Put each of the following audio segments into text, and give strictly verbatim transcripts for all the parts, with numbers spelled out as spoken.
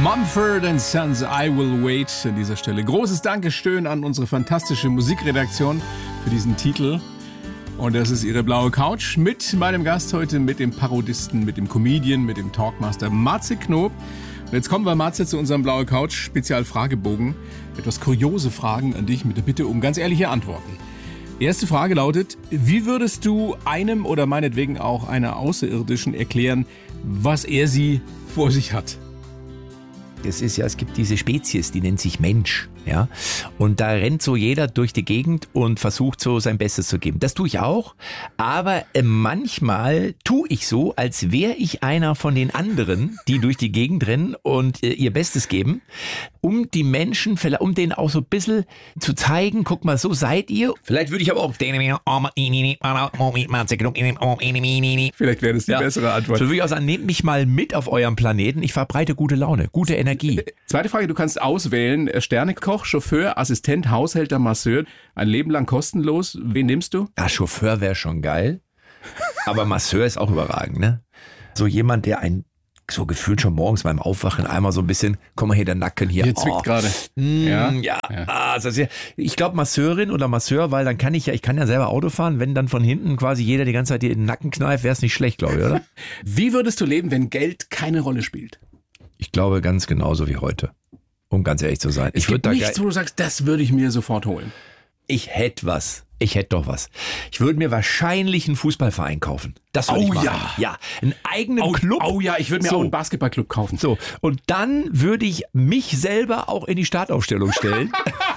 Mumford and Sons, I Will Wait. An dieser Stelle großes Dankeschön an unsere fantastische Musikredaktion für diesen Titel. Und das ist ihre blaue Couch mit meinem Gast heute, mit dem Parodisten, mit dem Comedian, mit dem Talkmaster Matze Knob. Und jetzt kommen wir, Matze, zu unserem blaue Couch Spezialfragebogen. Etwas kuriose Fragen an dich mit der Bitte um ganz ehrliche Antworten. Erste Frage lautet: Wie würdest du einem oder meinetwegen auch einer Außerirdischen erklären, was er sie vor sich hat? Das ist ja, es gibt diese Spezies, die nennt sich Mensch, ja. Und da rennt so jeder durch die Gegend und versucht so sein Bestes zu geben. Das tue ich auch, aber äh, manchmal tue ich so, als wäre ich einer von den anderen, die durch die Gegend rennen und äh, ihr Bestes geben, um die Menschen, um denen auch so ein bisschen zu zeigen, guck mal, so seid ihr. Vielleicht würde ich aber auch... Vielleicht wäre das die ja. bessere Antwort. So würde ich auch sagen, nehmt mich mal mit auf eurem Planeten. Ich verbreite gute Laune, gute Energie. Zweite Frage, du kannst auswählen: Sternekoch, Chauffeur, Assistent, Haushälter, Masseur, ein Leben lang kostenlos. Wen nimmst du? Ja, Chauffeur wäre schon geil, aber Masseur ist auch überragend, ne? So jemand, der ein so gefühlt schon morgens beim Aufwachen einmal so ein bisschen, komm mal hier, der Nacken hier. Hier zwickt oh. gerade. Mm, ja. ja. ja. Also ich glaube Masseurin oder Masseur, weil dann kann ich ja, ich kann ja selber Auto fahren, wenn dann von hinten quasi jeder die ganze Zeit dir in den Nacken kneift, wäre es nicht schlecht, glaube ich, oder? Wie würdest du leben, wenn Geld keine Rolle spielt? Ich glaube ganz genauso wie heute, um ganz ehrlich zu sein. Es ich gibt nichts, wo du sagst, das würde ich mir sofort holen. Ich hätte was. Ich hätte doch was. Ich würde mir wahrscheinlich einen Fußballverein kaufen. Das würde oh ich machen. ja. Ja, einen eigenen oh, Club. Oh ja, ich würde mir so. auch einen Basketballclub kaufen. So, und dann würde ich mich selber auch in die Startaufstellung stellen.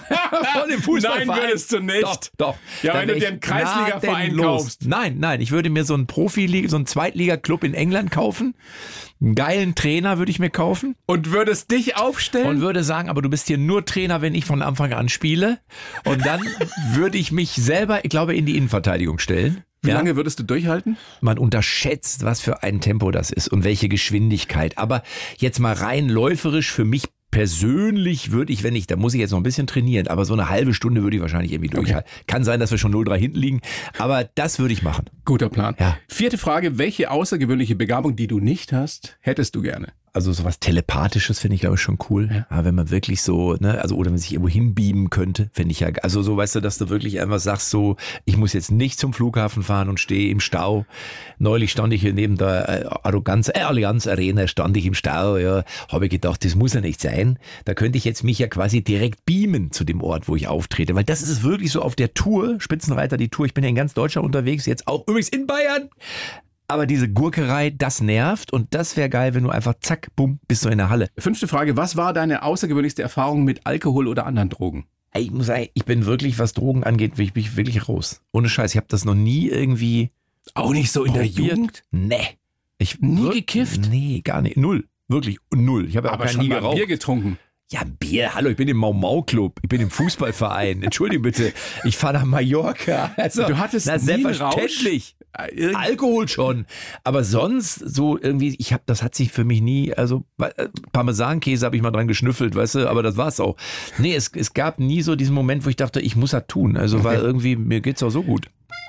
Von dem Fußballverein. Nein, würdest du nicht. Doch, doch. Ja, dann wenn du dir einen Kreisliga-Verein kaufst. Nein, nein, ich würde mir so einen Profiliga, so einen Zweitliga-Club in England kaufen. Einen geilen Trainer würde ich mir kaufen. Und würdest dich aufstellen? Und würde sagen, aber du bist hier nur Trainer, wenn ich von Anfang an spiele. Und dann würde ich mich selber, ich glaube, in die Innenverteidigung stellen. Wie ja? lange würdest du durchhalten? Man unterschätzt, was für ein Tempo das ist und welche Geschwindigkeit. Aber jetzt mal rein läuferisch für mich persönlich würde ich, wenn ich, da muss ich jetzt noch ein bisschen trainieren, aber so eine halbe Stunde würde ich wahrscheinlich irgendwie durchhalten. Okay. Kann sein, dass wir schon null drei hinten liegen, aber das würde ich machen. Guter Plan. Ja. Vierte Frage: Welche außergewöhnliche Begabung, die du nicht hast, hättest du gerne? Also sowas Telepathisches finde ich, glaube ich, schon cool. Ja. Aber wenn man wirklich so, ne, also oder wenn man sich irgendwo hinbeamen könnte, finde ich ja, also so, weißt du, dass du wirklich einfach sagst so, ich muss jetzt nicht zum Flughafen fahren und stehe im Stau. Neulich stand ich hier neben der Arroganz, äh, Allianz Arena, stand ich im Stau, ja, habe ich gedacht, das muss ja nicht sein. Da könnte ich jetzt mich ja quasi direkt beamen zu dem Ort, wo ich auftrete, weil das ist es wirklich so auf der Tour, Spitzenreiter die Tour, ich bin ja in ganz Deutschland unterwegs, jetzt auch übrigens in Bayern. Aber diese Gurkerei, das nervt und das wäre geil, wenn du einfach zack, bumm, bist du in der Halle. Fünfte Frage: Was war deine außergewöhnlichste Erfahrung mit Alkohol oder anderen Drogen? Ich muss sagen, ich bin wirklich, was Drogen angeht, bin ich wirklich raus. Ohne Scheiß, ich habe das noch nie irgendwie... Auch nicht so in probiert. der Jugend? Nee. Ich, nie wir, gekifft? Nee, gar nicht. Null. Wirklich null. Ich habe auch schon nie mal geraucht. Bier getrunken. Ja, Bier, hallo, ich bin im Mau-Mau-Club, ich bin im Fußballverein, entschuldige bitte, ich fahre nach Mallorca. Also, du hattest na, nie selbstverständlich. Rausch? Alkohol schon, aber sonst so irgendwie, ich habe, das hat sich für mich nie, also Parmesankäse habe ich mal dran geschnüffelt, weißt du, aber das war's auch. Nee, es, es gab nie so diesen Moment, wo ich dachte, ich muss das tun, also okay. Weil irgendwie, mir geht's auch so gut.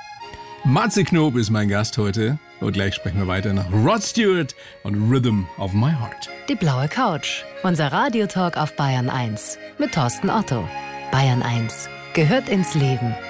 Matze Knob ist mein Gast heute und gleich sprechen wir weiter nach Rod Stewart und Rhythm of My Heart. Die blaue Couch, unser Radiotalk auf Bayern eins mit Thorsten Otto. Bayern eins gehört ins Leben.